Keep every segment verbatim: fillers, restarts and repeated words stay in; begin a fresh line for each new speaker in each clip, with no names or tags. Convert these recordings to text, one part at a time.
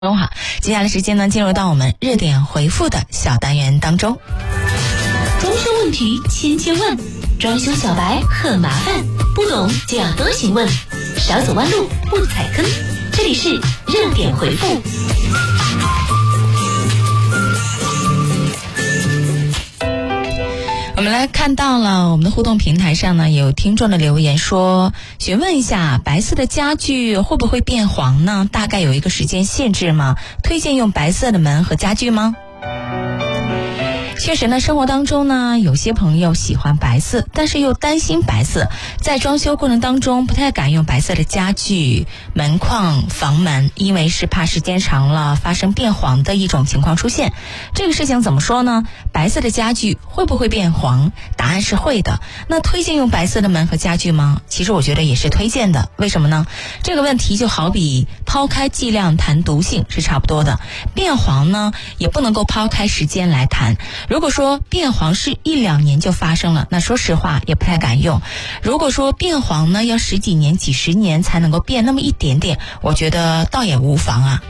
中好，接下来时间呢，进入到我们热点回复的小单元当中。
装修问题千千问，装修小白很麻烦，不懂就要多询问，少走弯路不踩坑。这里是热点回复。
我们来看到了我们的互动平台上呢，有听众的留言说，询问一下白色的家具会不会变黄呢？大概有一个时间限制吗？推荐用白色的门和家具吗？确实呢，生活当中呢，有些朋友喜欢白色，但是又担心白色，在装修过程当中不太敢用白色的家具、门框、房门，因为是怕时间长了发生变黄的一种情况出现。这个事情怎么说呢？白色的家具会不会变黄？答案是会的。那推荐用白色的门和家具吗？其实我觉得也是推荐的。为什么呢？这个问题就好比抛开剂量谈毒性是差不多的。变黄呢，也不能够抛开时间来谈。如果说变黄是一两年就发生了，那说实话也不太敢用。如果说变黄呢要十几年几十年才能够变那么一点点，我觉得倒也无妨啊。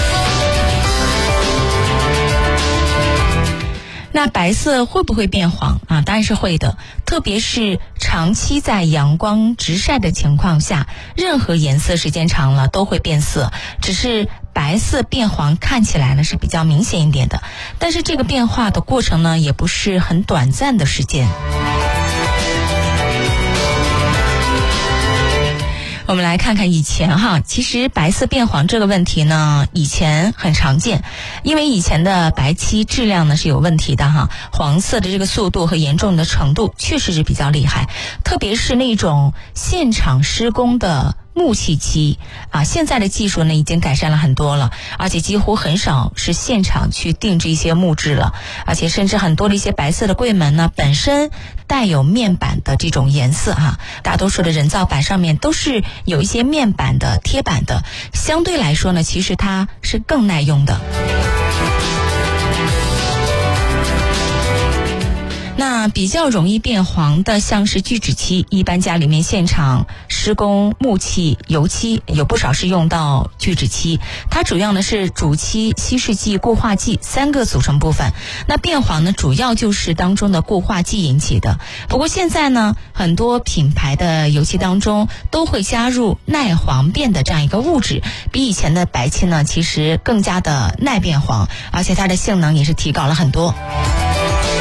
那白色会不会变黄啊？当然是会的，特别是长期在阳光直晒的情况下，任何颜色时间长了都会变色，只是白色变黄看起来呢是比较明显一点的，但是这个变化的过程呢也不是很短暂的时间。我们来看看以前哈，其实白色变黄这个问题呢，以前很常见，因为以前的白漆质量呢是有问题的哈，黄色的这个速度和严重的程度确实是比较厉害，特别是那种现场施工的木漆漆啊，现在的技术呢已经改善了很多了，而且几乎很少是现场去定制一些木质了，而且甚至很多的一些白色的柜门呢本身带有面板的这种颜色哈，大多数的人造板上面都是有一些面板的贴板的，相对来说呢其实它是更耐用的。那比较容易变黄的像是聚酯漆，一般家里面现场施工木漆、油漆有不少是用到聚酯漆，它主要呢是主漆、稀释剂、固化剂三个组成部分。那变黄呢主要就是当中的固化剂引起的。不过现在呢很多品牌的油漆当中都会加入耐黄变的这样一个物质，比以前的白漆呢其实更加的耐变黄，而且它的性能也是提高了很多。